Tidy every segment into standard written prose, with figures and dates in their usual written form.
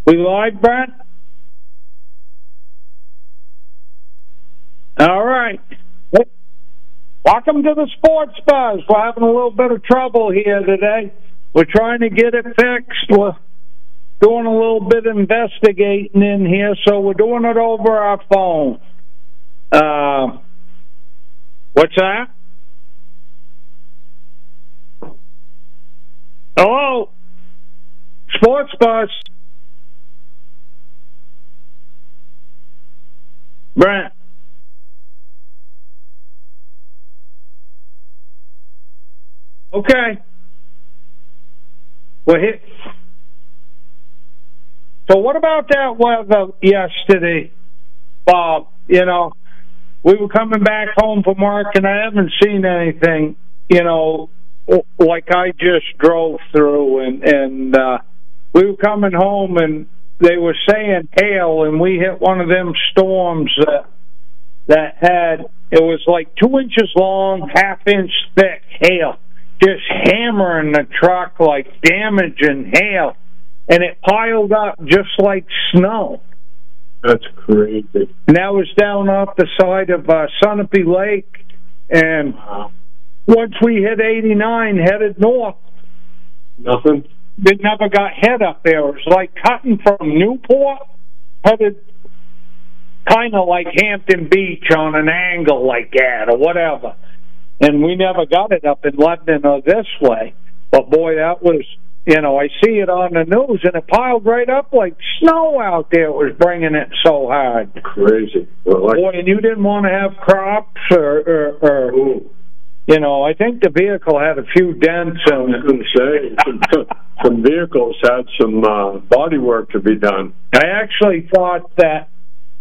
We live, Brent? All right. Welcome to the Sports Buzz. We're having a little bit of trouble here today. We're trying to get it fixed. We're doing a little bit of investigating in here, so we're doing it over our phone. What's that? Hello? Sports Buzz. Brent. Okay. We're hit. So what about that weather yesterday, Bob? You know, we were coming back home from work, and I haven't seen anything, you know, like I just drove through, and we were coming home, and they were saying hail, and we hit one of them storms that had, it was like 2 inches long, half-inch thick hail, just hammering the truck like damaging hail, and it piled up just like snow. That's crazy. And that was down off the side of Sunapee Lake, and once we hit 89, headed north. Nothing? It never got hit up there. It was like cutting from Newport, headed kind of like Hampton Beach on an angle like that or whatever. And we never got it up in London or this way. But, boy, that was, you know, I see it on the news, and it piled right up like snow out there. It was bringing it so hard. Crazy. Well, boy, and you didn't want to have crops or you know, I think the vehicle had a few dents in it. I was going to say, some vehicles had some body work to be done. I actually thought that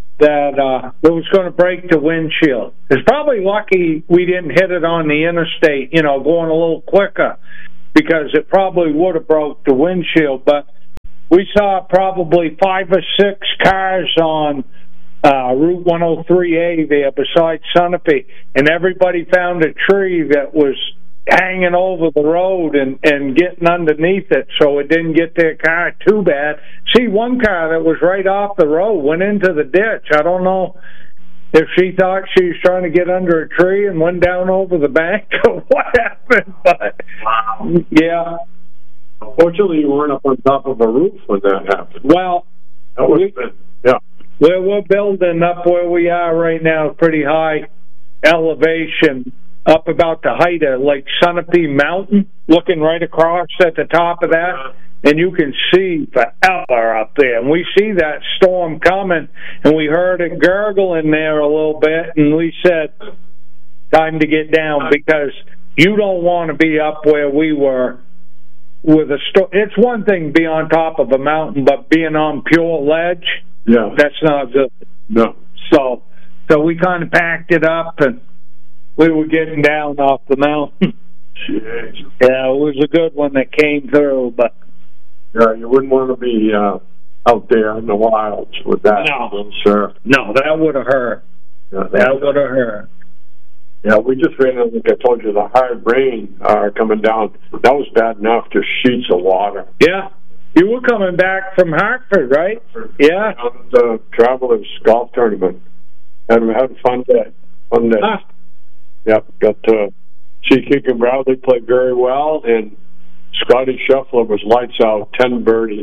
it was going to break the windshield. It's probably lucky we didn't hit it on the interstate, you know, going a little quicker, because it probably would have broke the windshield. But we saw probably 5 or 6 cars on Route 103A there beside Sunapee, and everybody found a tree that was hanging over the road and getting underneath it, so it didn't get their car too bad. See, one car that was right off the road went into the ditch. I don't know if she thought she was trying to get under a tree and went down over the bank or what happened, but yeah. Unfortunately, you weren't up on top of a roof when that happened. Well, that would have been, yeah. We're building up where we are right now, pretty high elevation, up about the height of like Sunapee Mountain, looking right across at the top of that, and you can see forever up there. And we see that storm coming, and we heard it gurgling there a little bit, and we said, time to get down, because you don't want to be up where we were with a storm. It's one thing to be on top of a mountain, but being on pure ledge, yeah, that's not good. No. So we kind of packed it up, and we were getting down off the mountain. Jeez. Yeah, it was a good one that came through, but yeah, you wouldn't want to be out there in the wilds with that. No, sir. No, that would have hurt. Yeah, that would have hurt. Yeah, we just ran, like I told you, the hard rain coming down. That was bad enough, just sheets of water. Yeah. You were coming back from Hartford, right? Yeah. The Travelers Golf Tournament. And we had a fun day. Ah. Yep, got to see Keegan Bradley play very well, and Scotty Scheffler was lights out, 10 birdies.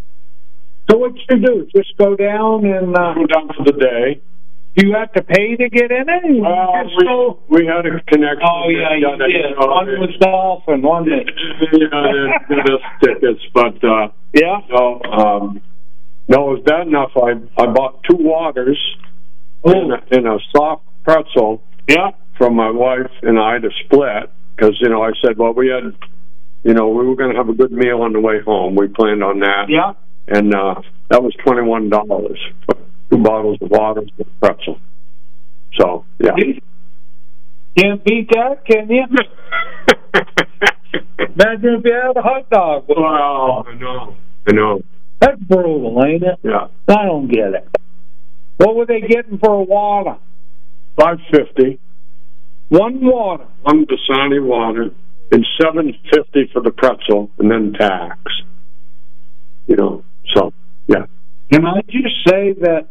So what you do? Just go down and... go down for the day. Do you have to pay to get in it? We had a connection. Oh, yeah, you did. One was golf and one was... Yeah, they did us tickets, but... yeah? No, it was bad enough. I bought 2 waters and a soft pretzel. Yeah. From my wife and I to split, because, you know, I said, well, we had, you know, we were going to have a good meal on the way home. We planned on that. Yeah. And that was $21 for 2 bottles of water with pretzel. So, yeah. Can't beat that, can you? Imagine if you had a hot dog. Well, I know. That's brutal, ain't it? Yeah. I don't get it. What were they getting for a water? $5.50. One water. One Dasani water, and $7.50 for the pretzel, and then tax. You know, so yeah. can I just say that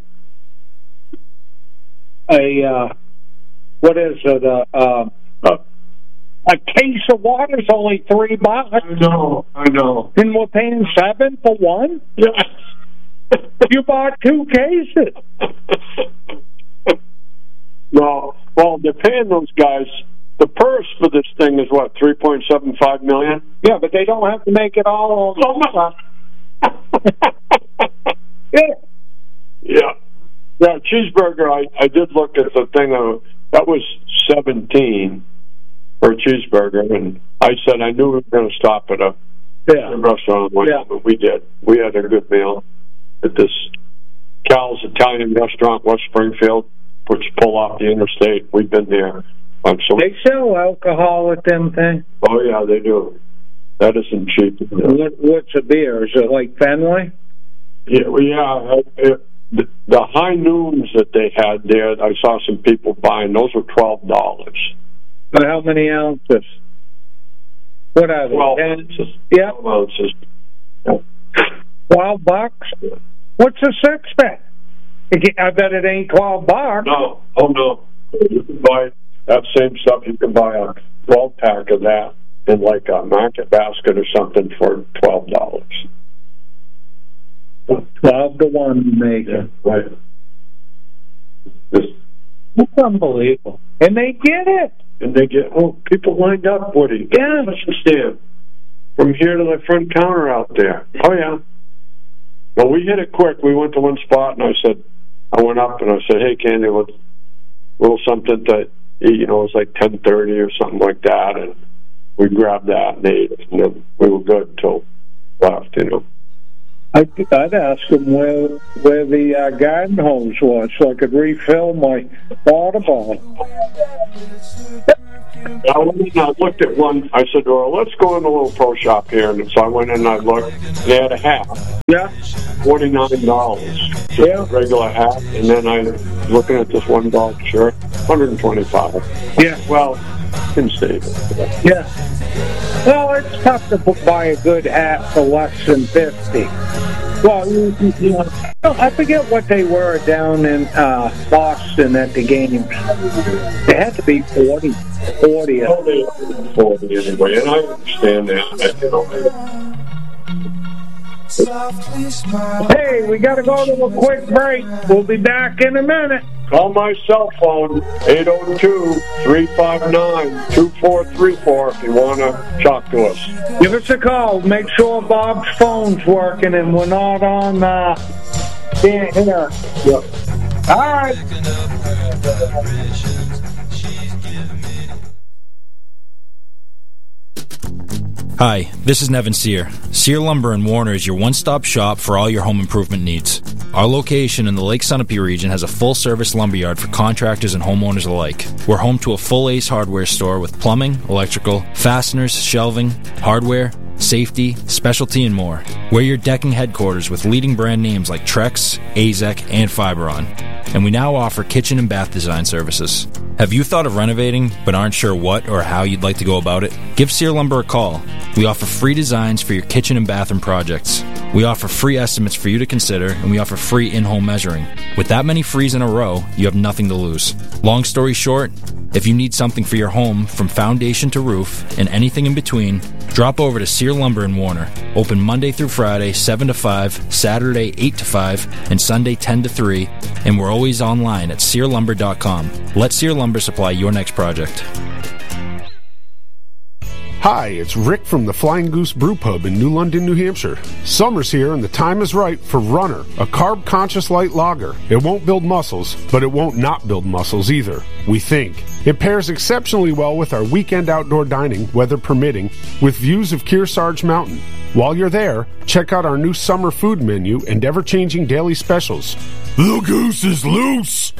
a case of water is only $3. I know. And we're paying $7 for one? Yeah. You bought 2 cases. No, well, they're paying those guys. The purse for this thing is what, $3.75 million? Yeah, but they don't have to make it all on. Yeah. Yeah, cheeseburger, I did look at the thing, that was $17 for a cheeseburger, and I said I knew we were going to stop at a restaurant, but we did. We had a good meal at this Cal's Italian restaurant, West Springfield, which pull off the interstate. We've been there. So they sell alcohol at them things? Oh, yeah, they do. That isn't cheap. What's a beer? Is it like Fenway? Yeah. The high noons that they had there, I saw some people buying. Those were $12. But how many ounces? What are they? 12 ounces. Yeah. 12 ounces. $12? What's a 6-pack? I bet it ain't $12. No. Oh, no. You can buy that same stuff. You can buy a 12-pack of that in like a Market Basket or something for $12. 12 to 1, Major. Right. It's unbelievable. And they get it. And they get, people lined up, Woody. Yeah. Stand from here to the front counter out there. Oh, yeah. Well, we hit it quick. We went to one spot, and I went up, and I said, hey, Candy, a little something to eat. You know, it was like 10:30 or something like that, and we grabbed that and ate it, and then we were good until left, you know. I'd ask them where the garden hose was so I could refill my water bottle. I looked at one. I said, well, let's go in the little pro shop here. And so I went in and I looked. They had a hat. Yeah. $49. Just a regular hat. And then I was looking at this $1 shirt. $125. Yeah. Well, can save it. Yeah. Well, it's tough to buy a good hat for less than $50. Well, I forget what they were down in Boston at the games. They had to be 40. 40 anyway, and I understand that. You know. Hey, we got to go to a quick break. We'll be back in a minute. Call my cell phone, 802-359-2434 if you want to talk to us. Give us a call. Make sure Bob's phone's working and we're not on here. Yep. All right. Hi, this is Nevin Sear. Sear Lumber in Warner is your one-stop shop for all your home improvement needs. Our location in the Lake Sunapee region has a full-service lumberyard for contractors and homeowners alike. We're home to a full Ace Hardware store with plumbing, electrical, fasteners, shelving, hardware, safety, specialty, and more. We're your decking headquarters with leading brand names like Trex, AZEK, and Fiberon. And we now offer kitchen and bath design services. Have you thought of renovating but aren't sure what or how you'd like to go about it? Give Sear Lumber a call. We offer free designs for your kitchen and bathroom projects. We offer free estimates for you to consider, and we offer free in-home measuring. With that many frees in a row, you have nothing to lose. Long story short, if you need something for your home from foundation to roof and anything in between, drop over to Sear Lumber in Warner. Open Monday through Friday, 7 to 5, Saturday, 8 to 5, and Sunday, 10 to 3, and we're always online at SearLumber.com. Let Sear Lumber supply your next project. Hi, it's Rick from the Flying Goose Brew Pub in New London, New Hampshire. Summer's here and the time is right for Runner, a carb-conscious light lager. It won't build muscles, but it won't not build muscles either, we think. It pairs exceptionally well with our weekend outdoor dining, weather permitting, with views of Kearsarge Mountain. While you're there, check out our new summer food menu and ever-changing daily specials. The goose is loose!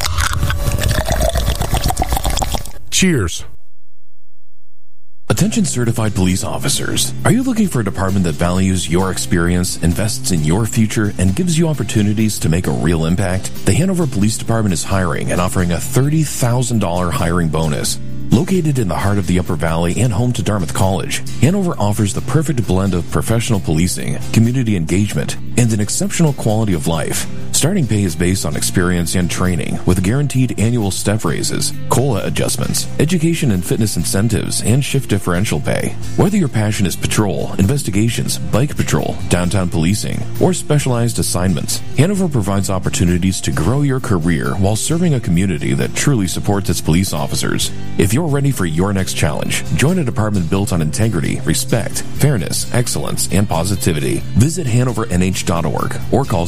Cheers. Attention certified police officers. Are you looking for a department that values your experience, invests in your future, and gives you opportunities to make a real impact? The Hanover Police Department is hiring and offering a $30,000 hiring bonus. Located in the heart of the Upper Valley and home to Dartmouth College, Hanover offers the perfect blend of professional policing, community engagement, and an exceptional quality of life. Starting pay is based on experience and training, with guaranteed annual step raises, COLA adjustments, education and fitness incentives, and shift differential pay. Whether your passion is patrol, investigations, bike patrol, downtown policing, or specialized assignments, Hanover provides opportunities to grow your career while serving a community that truly supports its police officers. If you're ready for your next challenge, join a department built on integrity, respect, fairness, excellence, and positivity. Visit HanoverNH.org or call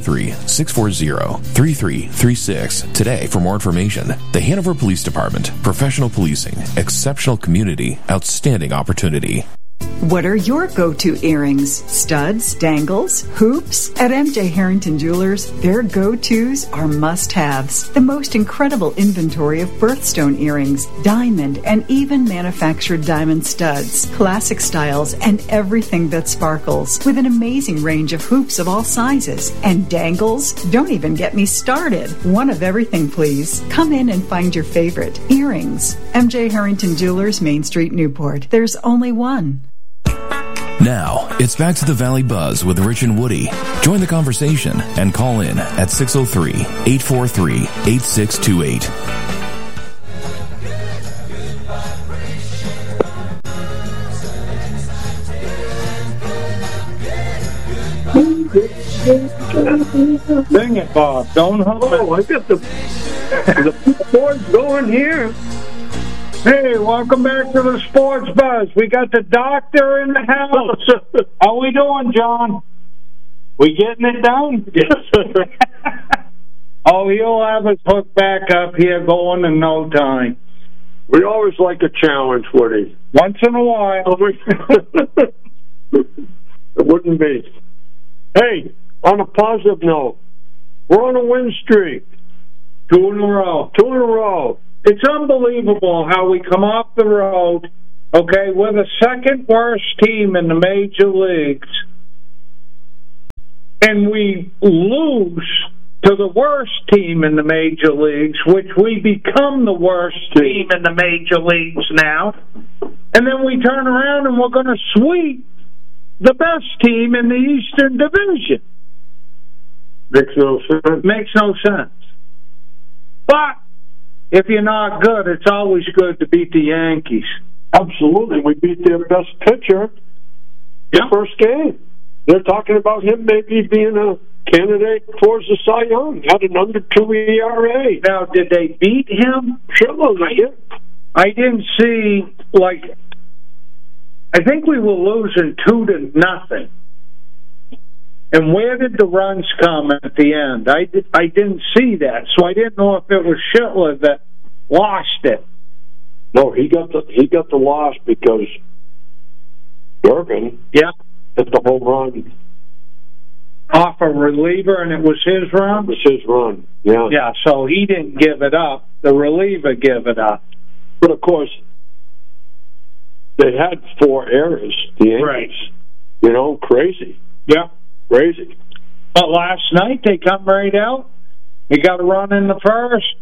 603-640-3336 today for more information. The Hanover Police Department. Professional policing. Exceptional community. Outstanding opportunity. What are your go-to earrings? Studs, dangles, hoops? At MJ Harrington Jewelers, their go-tos are must-haves. The most incredible inventory of birthstone earrings, diamond, and even manufactured diamond studs, classic styles, and everything that sparkles, with an amazing range of hoops of all sizes. And dangles? Don't even get me started. One of everything, please. Come in and find your favorite. Earrings. MJ Harrington Jewelers, Main Street, Newport. There's only one. Now, it's back to the Valley Buzz with Rich and Woody. Join the conversation and call in at 603-843-8628. Sing it, Bob. Don't hold it. I got the boys going here. Hey, welcome back to the Sports Buzz. We got the doctor in the house. How we doing, John? We getting it done? Yes, sir. Oh, he'll have us hooked back up here going in no time. We always like a challenge, Woody. Once in a while. It wouldn't be. Hey, on a positive note, we're on a win streak. 2 in a row. 2 in a row. It's unbelievable how we come off the road, okay, we're the second worst team in the major leagues, and we lose to the worst team in the major leagues, which we become the worst team in the major leagues now, and then we turn around and we're going to sweep the best team in the Eastern Division. Makes no sense. Makes no sense. But if you're not good, it's always good to beat the Yankees. Absolutely. We beat their best pitcher the first game. They're talking about him maybe being a candidate towards the Cy Young. Had an under 2 ERA. Now, did they beat him? Sure, they did. I didn't see, I think we were losing 2-0. And where did the runs come at the end? I didn't see that, so I didn't know if it was Schittler that lost it. No, he got the loss because Durgan hit the home run off a reliever, and it was his run. It was his run. Yeah. Yeah. So he didn't give it up. The reliever gave it up. But of course, they had 4 errors. The Yankees. Right. You know, crazy. Yeah. Crazy. But last night they come right out. They got a run in the first,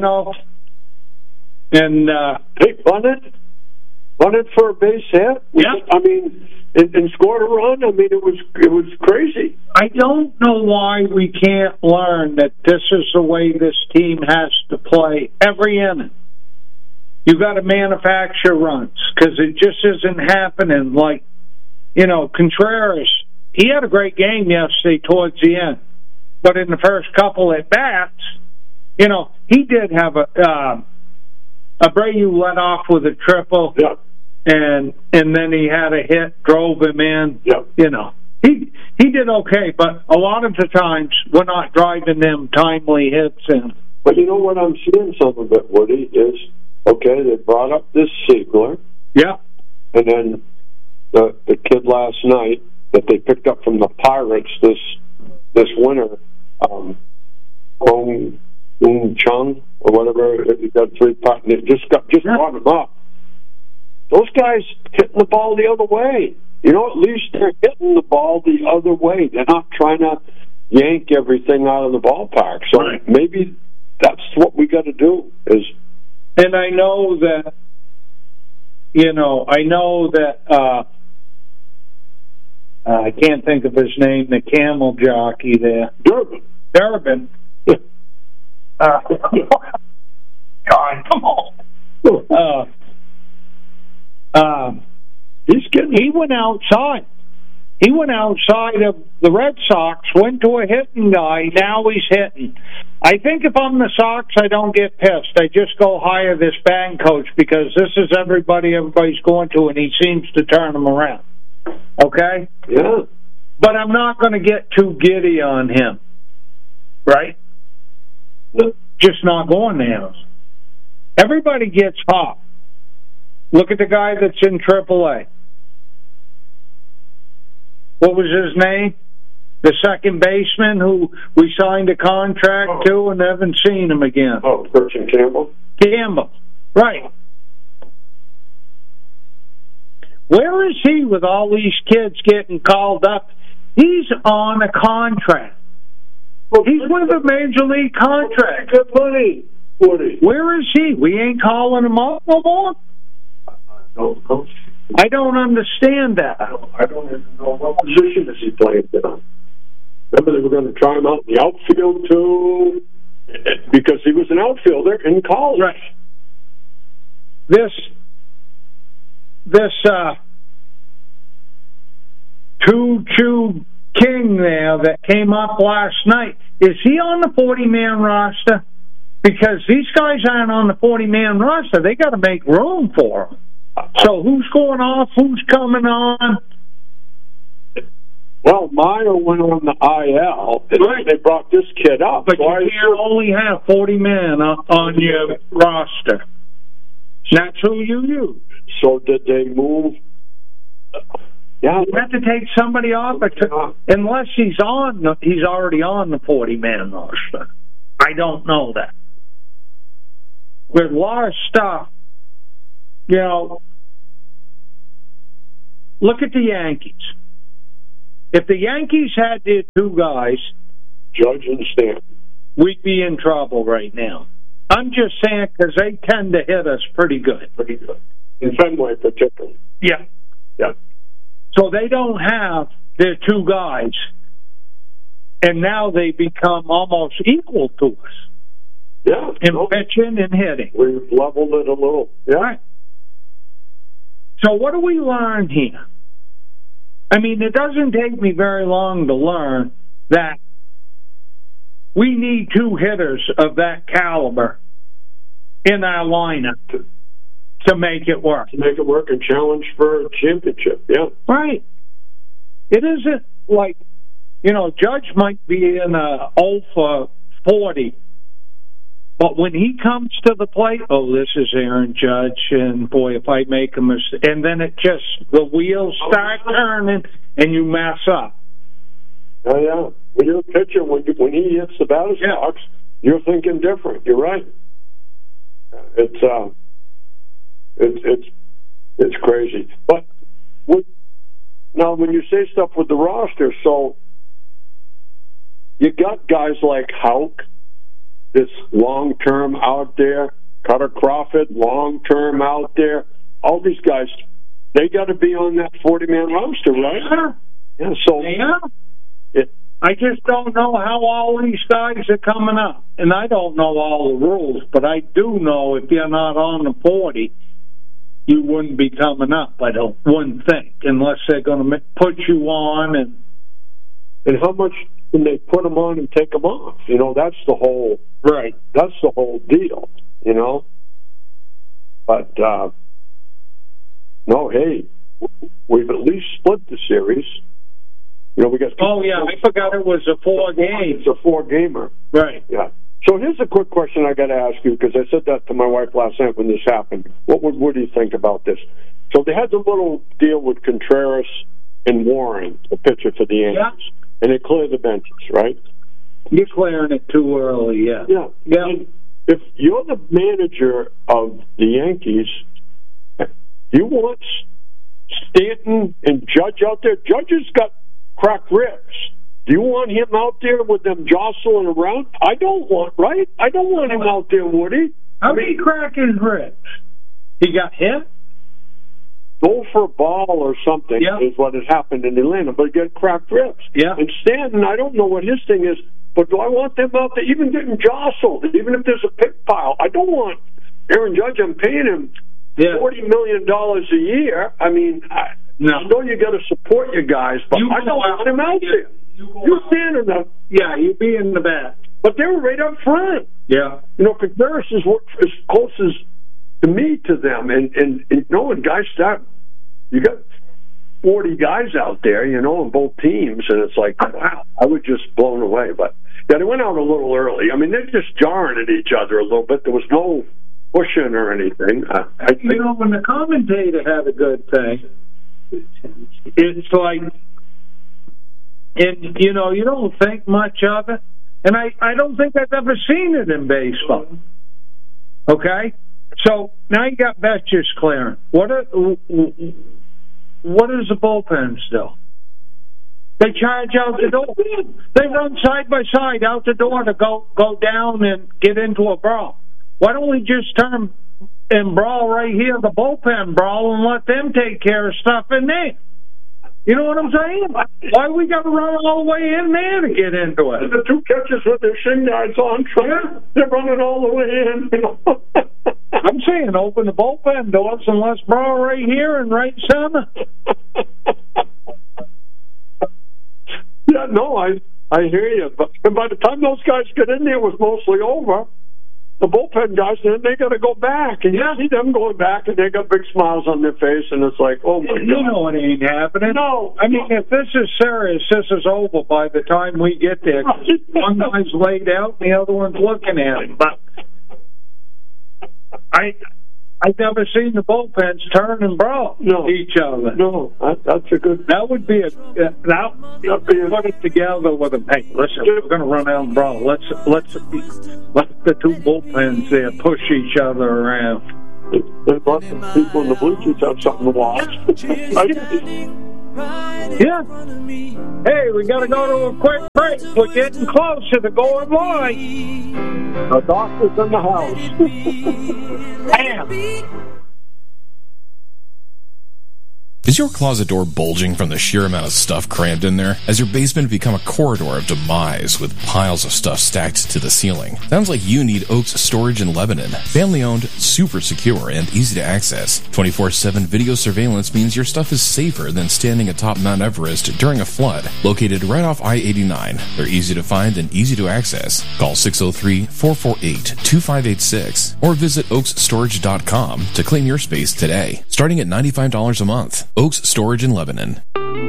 and they bunted for a base hit. Yeah. I mean, and scored a run. I mean, it was crazy. I don't know why we can't learn that this is the way this team has to play every inning. You got to manufacture runs because it just isn't happening. Contreras. He had a great game yesterday towards the end, but in the first couple at bats, he did have Abreu let off with a triple, and then he had a hit, drove him in. He did okay, but a lot of the times we're not driving them timely hits in. But you know what I'm seeing some of it, Woody, is they brought up this Siegler, and then the kid last night that they picked up from the Pirates this winter, Kong Chung or whatever. He got 3 partners. Just brought him up. Those guys hitting the ball the other way. At least they're hitting the ball the other way. They're not trying to yank everything out of the ballpark. So maybe that's what we got to do. And I know that you know, I know that I can't think of his name, the camel jockey there. Durbin. God, come on. He went outside. He went outside of the Red Sox, went to a hitting guy, now he's hitting. I think if I'm the Sox, I don't get pissed. I just go hire this batting coach because this is everybody's going to, and he seems to turn them around. Okay? Yeah. But I'm not going to get too giddy on him. Right? Just not going there. Everybody gets hot. Look at the guy that's in AAA. What was his name? The second baseman who we signed a contract to and haven't seen him again. Oh, Christian Campbell? Campbell, right. Where is he with all these kids getting called up? He's on a contract. Well, he's with a major league contract. Good money, Woody. Where is he? We ain't calling him up no more? No. I don't understand that. I don't even know what position is he playing now. Remember, they were going to try him out in the outfield, too, because he was an outfielder in college. Right. This Choo King there that came up last night, is he on the 40-man roster? Because these guys aren't on the 40-man roster. They got to make room for them. So who's going off? Who's coming on? Well, Meyer went on the IL, and right. They brought this kid up. But so you can't only have 40 men on your roster. That's who you use. So did they move? Yeah, you have to take somebody off, unless he's already on the 40-man roster. I don't know that. With a lot of stuff, you know, look at the Yankees. If the Yankees had their two guys, Judge and Stanton, we'd be in trouble right now. I'm just saying because they tend to hit us pretty good. Pretty good. In Fenway, particularly. Yeah. Yeah. So they don't have their two guys, and now they become almost equal to us. Yeah. In pitching and hitting. We've leveled it a little. Yeah. Right. So what do we learn here? I mean, it doesn't take me very long to learn that we need two hitters of that caliber in our lineup to make it work. To make it work and challenge for a championship, yeah. Right. It isn't like, you know, Judge might be in a 0 for 40, but when he comes to the plate, oh, this is Aaron Judge, and boy, if I make a mistake, and then it just, the wheels start turning, and you mess up. Oh, yeah. When you're a pitcher, when he hits the batter's box, you're thinking different. You're right. It's crazy. But now, when you say stuff with the roster, so you got guys like Houck, this long-term out there, Cutter Crawford, long-term out there. All these guys, they got to be on that 40-man roster, right? Yeah. So I just don't know how all these guys are coming up. And I don't know all the rules, but I do know if you're not on the 40, you wouldn't be coming up, I wouldn't think, unless they're going to put you on. And how much can they put them on and take them off? You know, that's the whole... Right. That's the whole deal, you know? But, no, hey, we've at least split the series. You know, we got... Oh, yeah, I forgot it was a 4-game. It's a 4-gamer. Right. Yeah. So here's a quick question I got to ask you, because I said that to my wife last night when this happened. What do you think about this? So they had the little deal with Contreras and Warren, the pitcher for the Yankees, and they cleared the benches, right? You're clearing it too early, yeah. Yeah. And if you're the manager of the Yankees, you want Stanton and Judge out there? Judge has got cracked ribs. Do you want him out there with them jostling around? I don't want him out there, Woody. How did he crack his ribs? He got hit? go for a ball or something is what had happened in Atlanta, but get cracked ribs. Yeah. And Stanton, I don't know what his thing is, but do I want them out there even getting jostled, even if there's a pit pile? I don't want Aaron Judge. I'm paying him $40 million a year. I mean, I know you got to support your guys, but I don't want him out there. You stand in the you be in the back. But they were right up front. Yeah. You know, Contreras is as close as to me to them, and you know, when guys start, you got 40 guys out there, you know, on both teams, and it's like, wow, I was just blown away. But they went out a little early. I mean, they're just jarring at each other a little bit. There was no pushing or anything. I think, you know, when the commentator had a good thing, it's like, and you know, you don't think much of it, and I don't think I've ever seen it in baseball. Okay, so now you got Betches clearing. What does the bullpens do? They charge out the door. They run side by side out the door to go down and get into a brawl. Why don't we just turn and brawl right here, the bullpen brawl, and let them take care of stuff in there? You know what I'm saying? Why we got to run all the way in there to get into it? The two catchers with their shin guards on, they're running all the way in. You know? I'm saying open the bullpen doors and let's brawl right here and right center. Yeah, no, I hear you. But by the time those guys get in there, it was mostly over. The bullpen guys, then they got to go back, and you see them going back, and they got big smiles on their face, and it's like, oh my God! You know it ain't happening. No, I mean, if this is serious, this is over by the time we get there. One guy's laid out, and the other one's looking at him. But I've never seen the bullpens turn and brawl each other. No, that's a good. That would be put it together with a hey, listen, we're going to run out and brawl. Let's let the two bullpens there push each other around. Let the people in the bleachers have something to watch. Yeah. Hey, we got to go to a quick break. We're getting closer to going live. The doctor's in the house. Bam. Is your closet door bulging from the sheer amount of stuff crammed in there? Has your basement become a corridor of demise with piles of stuff stacked to the ceiling? Sounds like you need Oaks Storage in Lebanon. Family owned, super secure, and easy to access. 24/7 video surveillance means your stuff is safer than standing atop Mount Everest during a flood. Located right off I-89, they're easy to find and easy to access. Call 603-448-2586 or visit oaksstorage.com to claim your space today, starting at $95 a month. Oaks Storage in Lebanon.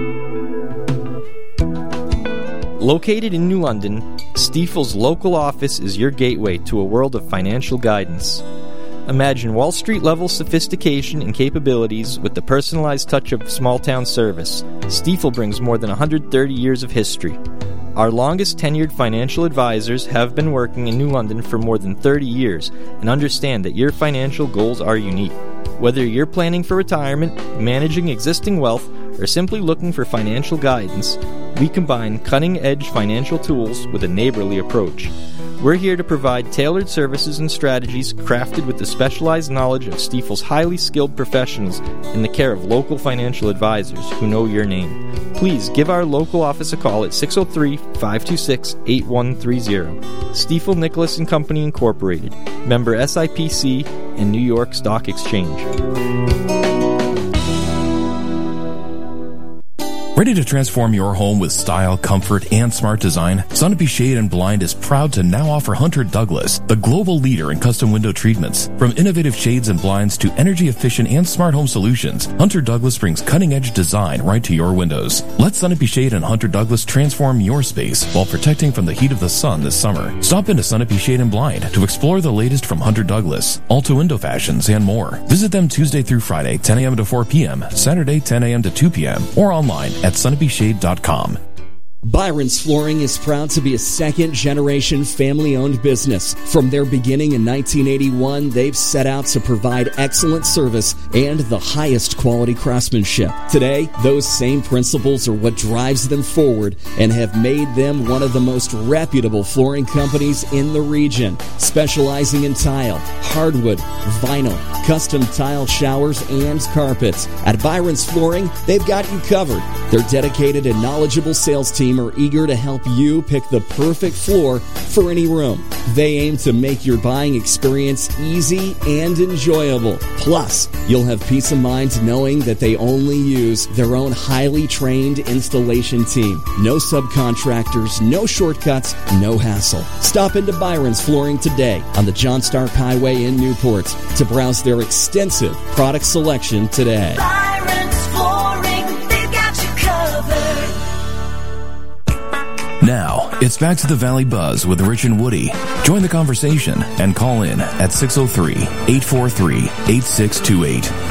Located in New London, Stifel's local office is your gateway to a world of financial guidance. Imagine Wall Street-level sophistication and capabilities with the personalized touch of small-town service. Stifel brings more than 130 years of history. Our longest tenured financial advisors have been working in New London for more than 30 years and understand that your financial goals are unique. Whether you're planning for retirement, managing existing wealth, or simply looking for financial guidance, we combine cutting-edge financial tools with a neighborly approach. We're here to provide tailored services and strategies crafted with the specialized knowledge of Stifel's highly skilled professionals in the care of local financial advisors who know your name. Please give our local office a call at 603-526-8130. Stifel Nicholas & Company Incorporated, member SIPC and New York Stock Exchange. Ready to transform your home with style, comfort, and smart design? Sunapee Shade & Blind is proud to now offer Hunter Douglas, the global leader in custom window treatments. From innovative shades and blinds to energy-efficient and smart home solutions, Hunter Douglas brings cutting-edge design right to your windows. Let Sunapee Shade and Hunter Douglas transform your space while protecting from the heat of the sun this summer. Stop into Sunapee Shade & Blind to explore the latest from Hunter Douglas, Alta Window Fashions, and more. Visit them Tuesday through Friday, 10 a.m. to 4 p.m., Saturday, 10 a.m. to 2 p.m., or online at sunapeeshade.com. Byron's Flooring is proud to be a second-generation family-owned business. From their beginning in 1981, they've set out to provide excellent service and the highest quality craftsmanship. Today, those same principles are what drives them forward and have made them one of the most reputable flooring companies in the region, specializing in tile, hardwood, vinyl, custom tile showers, and carpets. At Byron's Flooring, they've got you covered. Their dedicated and knowledgeable sales team are eager to help you pick the perfect floor for any room. They aim to make your buying experience easy and enjoyable. Plus, you'll have peace of mind knowing that they only use their own highly trained installation team. No subcontractors, no shortcuts, no hassle. Stop into Byron's Flooring today on the John Stark Highway in Newport to browse their extensive product selection today. Byron's Flooring, they've got you covered. Now, it's back to the Valley Buzz with Rich and Woody. Join the conversation and call in at 603-843-8628.